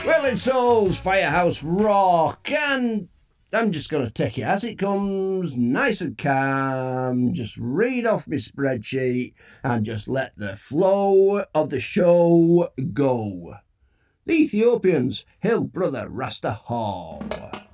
Well, it's Soul's Firehouse Rock, and I'm just going to take it as it comes, nice and calm, just read off my spreadsheet and just let the flow of the show go. The Ethiopians, Hail Brother Rasta Hall.